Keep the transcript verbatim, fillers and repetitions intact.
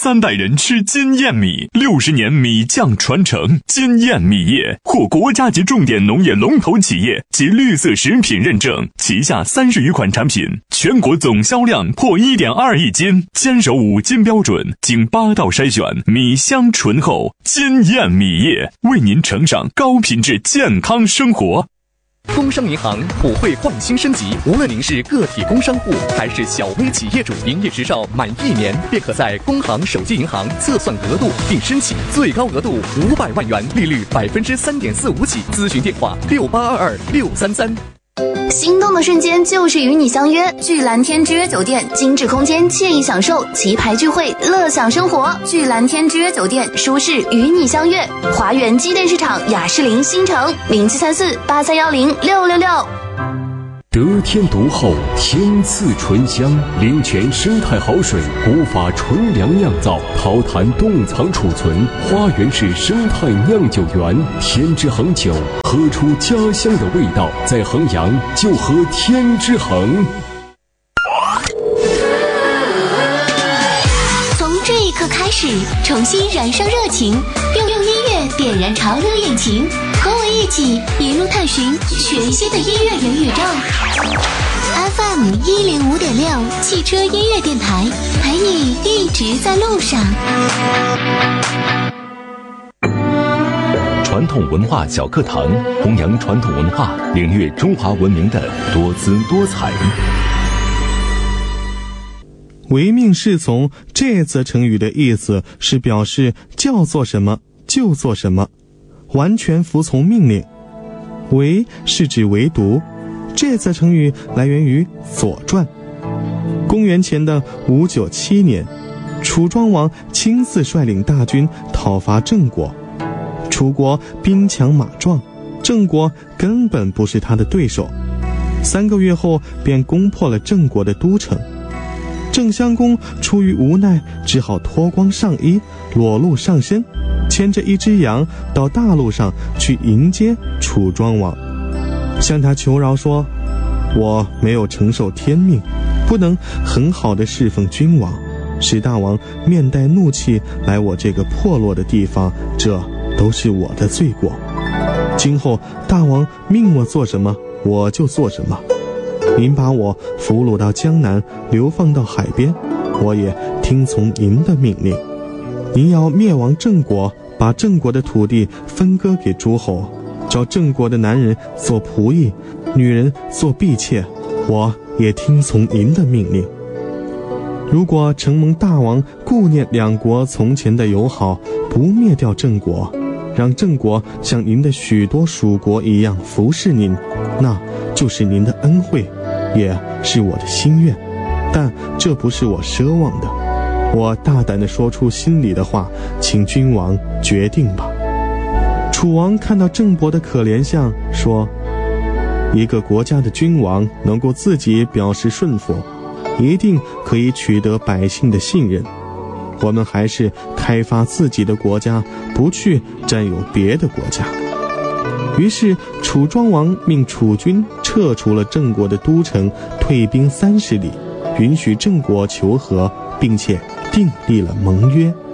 三代人吃金燕米，六十年米酱传承。金燕米业获国家级重点农业龙头企业及绿色食品认证，旗下三十余款产品，全国总销量破 一点二亿斤，坚守五金标准，经八道筛选，米香醇厚。金燕米业为您呈上高品质健康生活。 工商银行普惠换新升级，无论您是个体工商户还是小微企业主，营业执照满一年便可在工行手机银行测算额度并申请，最高额度五百万元，利率百分之三点四五起。咨询电话六八二二六三三。 心动的瞬间就是与你相约，聚蓝天之约酒店，精致空间，惬意享受，棋牌聚会，乐享生活。聚蓝天之约酒店，舒适与你相约。华园机电市场雅士林新城零七三四八三幺零六六六。 得天独厚，天赐醇香，灵泉生态好水，古法纯粮酿造，陶坛冻藏储存，花园式生态酿酒园，天之恒酒，喝出家乡的味道。在衡阳就喝天之恒。 从这一刻开始，重新燃烧热情，用用音乐点燃潮流引擎，和我一起一路探寻全新的音乐元宇宙。F M 一零五点六汽车音乐电台，陪你一直在路上。 传统文化小课堂，弘扬传统文化，领略中华文明的多姿多彩。 唯命是从这则成语的意思是表示叫做什么就做什么，完全服从命令。唯是指唯独，这则成语来源于《左传》。公元前的五九七年，楚庄王亲自率领大军讨伐郑国，楚国兵强马壮，郑国根本不是他的对手。三个月后便攻破了郑国的都城。郑襄公出于无奈，只好脱光上衣，裸露上身，牵着一只羊到大路上去迎接楚庄王，向他求饶说：我没有承受天命，不能很好的侍奉君王，使大王面带怒气来我这个破落的地方，这都是我的罪过。今后大王命我做什么，我就做什么。您把我俘虏到江南，流放到海边，我也听从您的命令。您要灭亡郑国，把郑国的土地分割给诸侯，找郑国的男人做仆役，女人做婢妾，我也听从您的命令。如果承蒙大王顾念两国从前的友好，不灭掉郑国，让郑国像您的许多属国一样服侍您，那就是您的恩惠，也是我的心愿。但这不是我奢望的，我大胆地说出心里的话，请君王决定吧。楚王看到郑伯的可怜相，说：一个国家的君王能够自己表示顺服，一定可以取得百姓的信任。我们还是开发自己的国家，不去占有别的国家。于是楚庄王命楚军撤除了郑国的都城，退兵三十里，允许郑国求和，并且订立了盟约。